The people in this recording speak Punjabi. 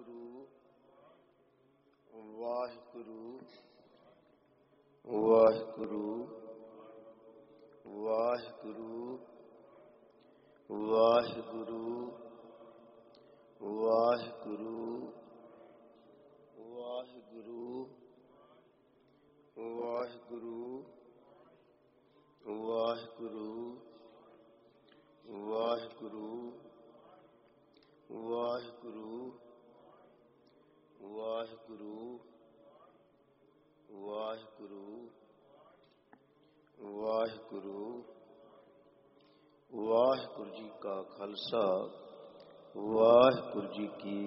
ਵਾਹਿਗੁਰੂ ਵਾਹਿਗੁਰੂ ਵਾਹਿਗੁਰੂ ਵਾਹਿਗੁਰੂ ਵਾਹਿਗੁਰੂ ਵਾਹਿਗੁਰੂ ਵਾਹਿਗੁਰੂ ਵਾਹਿਗੁਰੂ ਵਾਹਿਗੁਰੂ ਵਾਹਿਗੁਰੂ ਵਾਹਿਗੁਰੂ ਵਾਹਿਗੁਰੂ ਵਾਹਿਗੁਰੂ ਵਾਹਿਗੁਰੂ ਵਾਹਿਗੁਰੂ ਜੀ ਕਾ ਖਾਲਸਾ ਵਾਹਿਗੁਰੂ ਜੀ ਕੀ